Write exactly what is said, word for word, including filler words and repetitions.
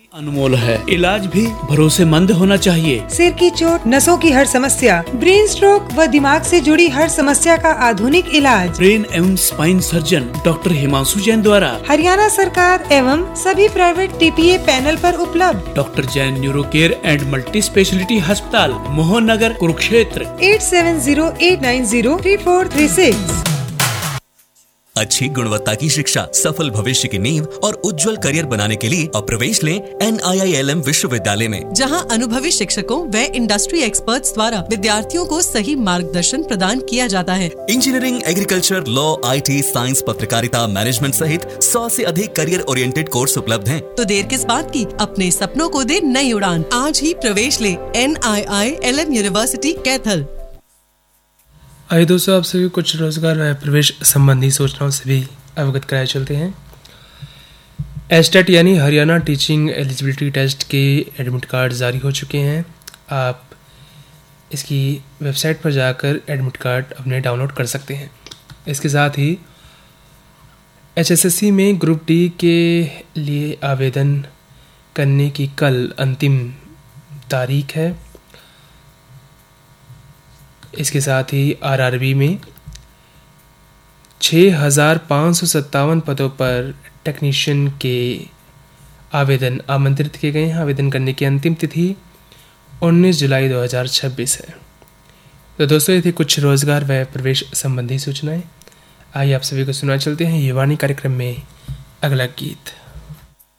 अनमोल है, इलाज भी भरोसेमंद होना चाहिए। सिर की चोट, नसों की हर समस्या, ब्रेन स्ट्रोक व दिमाग से जुड़ी हर समस्या का आधुनिक इलाज ब्रेन एवं spine surgeon doctor Himanshu Jain द्वारा हरियाणा सरकार एवं सभी प्राइवेट टीपीए पैनल पर उपलब्ध। Doctor Jain neuro care and multi speciality अस्पताल, Mohan Nagar, Kurukshetra. Eight seven zero eight nine zero three four three six. अच्छी गुणवत्ता की शिक्षा, सफल भविष्य की नींव और उज्जवल करियर बनाने के लिए अब प्रवेश लें N I I L M विश्वविद्यालय में, जहां अनुभवी शिक्षकों व इंडस्ट्री एक्सपर्ट्स द्वारा विद्यार्थियों को सही मार्गदर्शन प्रदान किया जाता है। Engineering, agriculture, law, I T, science, पत्रकारिता, मैनेजमेंट सहित सौ से अधिक करियर ओरिएंटेड कोर्स उपलब्ध हैं। तो देर किस बात की, अपने सपनों को दे नई उड़ान। आज ही प्रवेश ले N I I L M university Kaithal. आइए दोस्तों, आप सभी कुछ रोजगार व प्रवेश संबंधी सूचनाओं से भी अवगत कराए चलते हैं। एस्टेट यानी हरियाणा टीचिंग एलिजिबिलिटी टेस्ट के एडमिट कार्ड जारी हो चुके हैं। आप इसकी वेबसाइट पर जाकर एडमिट कार्ड अपने डाउनलोड कर सकते हैं। इसके साथ ही एच एस एस सी में ग्रुप डी के लिए आवेदन करने की कल अंतिम तारीख है। इसके साथ ही आर आर बी में छः हज़ार पाँच सौ सत्तावन पदों पर टेक्नीशियन के आवेदन आमंत्रित किए गए हैं। आवेदन करने की अंतिम तिथि उन्नीस जुलाई दो हज़ार छब्बीस है। तो दोस्तों, ये थी कुछ रोजगार व प्रवेश संबंधी सूचनाएं। आइए आप सभी को सुना चलते हैं ये वाणी कार्यक्रम में अगला गीत।